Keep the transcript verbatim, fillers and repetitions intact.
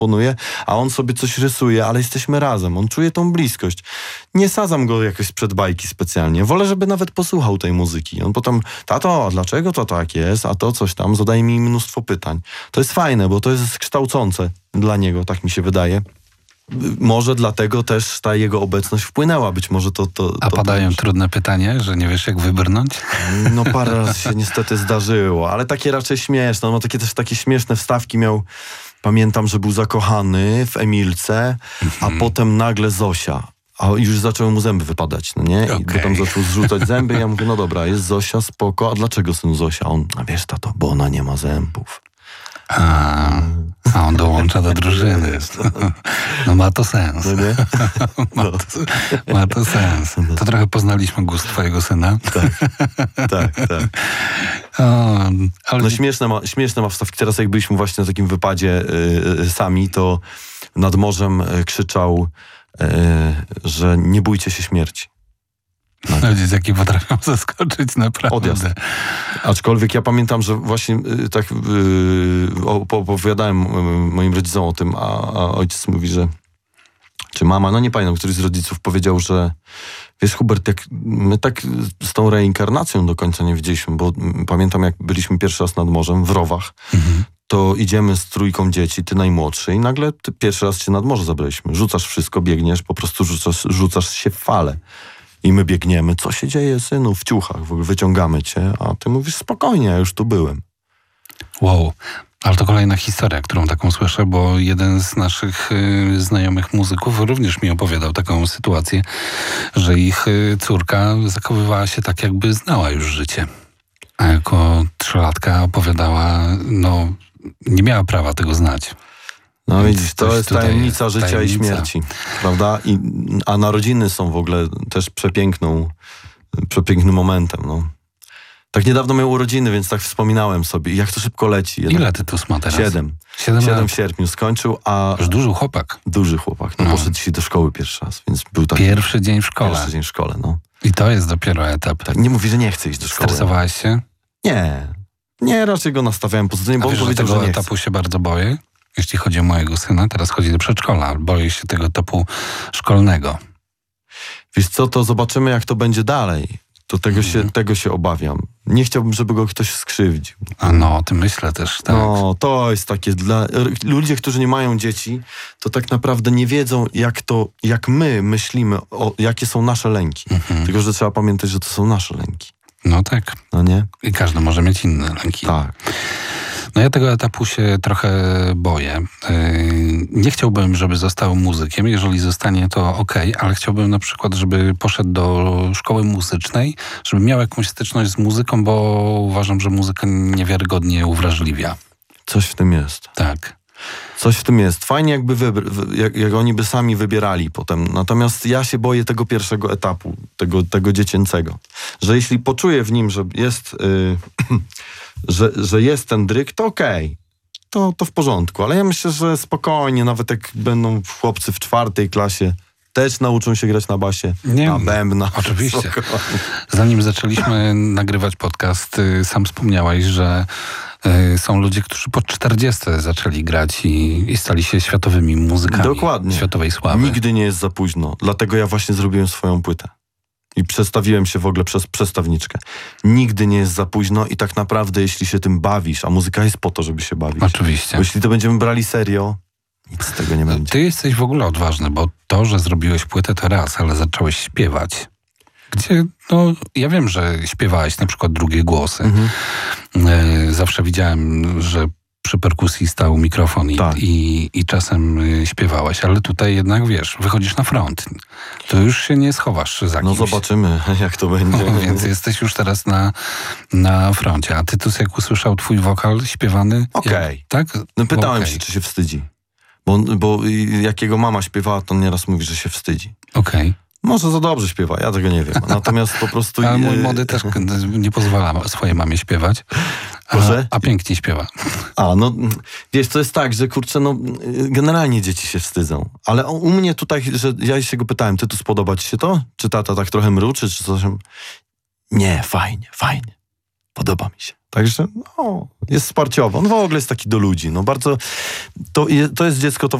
komponuję, a on sobie coś rysuje, ale jesteśmy razem. On czuje tą bliskość. Nie sadzam go jakoś przed bajki specjalnie. Wolę, żeby nawet posłuchał tej muzyki. On potem, tato, a dlaczego to tak jest? A to coś tam, zadaje mi mnóstwo pytań. To jest fajne, bo to jest kształcące dla niego, tak mi się wydaje. Może dlatego też ta jego obecność wpłynęła. Być może to... to A to padają też trudne pytanie, że nie wiesz jak wybrnąć? No parę razy się niestety zdarzyło, ale takie raczej śmieszne. On ma takie też takie śmieszne wstawki miał. Pamiętam, że był zakochany w Emilce, a Mhm. potem nagle Zosia. A już zaczęły mu zęby wypadać, no nie? I Okej. potem zaczął zrzucać zęby i ja mówię, no dobra, jest Zosia, spoko. A dlaczego syn Zosia? On, a wiesz tato, bo ona nie ma zębów. A, a on dołącza do drużyny. No ma to sens. No nie? Ma to, ma to sens. To trochę poznaliśmy gust twojego syna. Tak, tak, tak. O, ale No śmieszne ma, śmieszne ma wstawki. Teraz jak byliśmy właśnie na takim wypadzie y, y, sami, to nad morzem y, krzyczał, y, że nie bójcie się śmierci. no, dzieciaki potrafią zaskoczyć naprawdę. Odjazd. Aczkolwiek ja pamiętam, że właśnie y, tak y, opowiadałem y, moim rodzicom o tym, a, a ojciec mówi, że czy mama, no nie pamiętam, któryś z rodziców powiedział, że wiesz Hubert, jak my tak z tą reinkarnacją do końca nie widzieliśmy, bo mm, pamiętam jak byliśmy pierwszy raz nad morzem w Rowach, Mhm. to idziemy z trójką dzieci, ty najmłodszy i nagle ty pierwszy raz cię nad morze zabraliśmy. Rzucasz wszystko, biegniesz, po prostu rzucasz, rzucasz się w fale. I my biegniemy. Co się dzieje, synu? W ciuchach. W ogóle wyciągamy cię, a ty mówisz spokojnie, ja już tu byłem. Wow. Ale to kolejna historia, którą taką słyszę, bo jeden z naszych y, znajomych muzyków również mi opowiadał taką sytuację, że ich y, córka zachowywała się tak, jakby znała już życie. A jako trzylatka opowiadała, no nie miała prawa tego znać. No Więc widzisz, to coś jest tutaj tajemnica jest, życia tajemnica. i śmierci. Prawda? I, a narodziny są w ogóle też przepiękną, przepięknym momentem. No. Tak niedawno miał urodziny, więc tak wspominałem sobie. I jak to szybko leci. Jeden, Ile tytus ma teraz? Siedem. Siedem Siedem lat. w sierpniu skończył, a Już duży chłopak. duży chłopak. No, No. poszedł dzisiaj do szkoły pierwszy raz, więc był taki Pierwszy dzień w szkole. pierwszy dzień w szkole. No. I to jest dopiero etap. Tak, nie mówi, że nie chce iść do szkoły. Stresowałeś się? Nie. Nie, raczej go nastawiałem pozytywnie, A bo on wiesz, że powiedział, tego że nie chce. etapu się bardzo boję? Jeśli chodzi o mojego syna, teraz chodzi do przedszkola. Boję się tego etapu szkolnego. Wiesz co, to zobaczymy, jak to będzie dalej. To tego, się, tego się obawiam. Nie chciałbym, żeby go ktoś skrzywdził. A no, o tym myślę też, tak. No, to jest takie dla... Ludzie, którzy nie mają dzieci, to tak naprawdę nie wiedzą, jak to, jak my myślimy, o, jakie są nasze lęki. Mhm. Tylko, że trzeba pamiętać, że to są nasze lęki. No tak. No nie? I każdy może mieć inne lęki. Tak. No ja tego etapu się trochę boję. Yy, nie chciałbym, żeby został muzykiem. Jeżeli zostanie, to okej, ale chciałbym na przykład, żeby poszedł do szkoły muzycznej, żeby miał jakąś styczność z muzyką, bo uważam, że muzyka niewiarygodnie uwrażliwia. Coś w tym jest. Tak. Coś w tym jest. Fajnie jakby wybr- jak, jak oni by sami wybierali potem. Natomiast ja się boję tego pierwszego etapu, tego, tego dziecięcego. Że jeśli poczuję w nim, że jest, yy, że, że jest ten dryk, to okej. To, to w porządku. Ale ja myślę, że spokojnie, nawet jak będą chłopcy w czwartej klasie, też nauczą się grać na basie, Nie, na bębnach. oczywiście. Spokojnie. Zanim zaczęliśmy nagrywać podcast, y, sam wspomniałeś, że y, są ludzie, którzy po czterdziestce zaczęli grać i, i stali się światowymi muzykami. Dokładnie. Światowej sławy. Nigdy nie jest za późno. Dlatego ja właśnie zrobiłem swoją płytę. I przedstawiłem się w ogóle przez przestawniczkę. Nigdy nie jest za późno i tak naprawdę jeśli się tym bawisz, a muzyka jest po to, żeby się bawić. Oczywiście. Bo jeśli to będziemy brali serio, nic z tego nie będzie. Ty jesteś w ogóle odważny, bo to, że zrobiłeś płytę to raz, ale zacząłeś śpiewać. Gdzie, no, ja wiem, że śpiewałeś na przykład drugie głosy. Mhm. Y, zawsze widziałem, że przy perkusji stał mikrofon i, Tak. i, i czasem y, śpiewałeś, ale tutaj jednak, wiesz, wychodzisz na front. To już się nie schowasz za No kimś. zobaczymy, jak to będzie. No, więc jesteś już teraz na, na froncie. A Tytus, jak usłyszał twój wokal śpiewany... Okej. jak- Tak? No pytałem Okej. się, czy się wstydzi. Bo, bo jak jego mama śpiewała, to on nieraz mówi, że się wstydzi. Okej. Może za dobrze śpiewa, ja tego nie wiem. Natomiast po prostu... Ale mój e, młody też nie pozwala swojej mamie śpiewać, a, Proszę? a pięknie śpiewa. A, no wiesz, to jest tak, że kurczę, no generalnie dzieci się wstydzą. Ale u mnie tutaj, że ja się go pytałem, ty tu spodoba ci się to? Czy tata tak trochę mruczy, czy coś? Nie, fajnie, fajnie. Podoba mi się. Także no, jest wsparciowy. On w ogóle jest taki do ludzi. No bardzo, to, je- to jest dziecko, to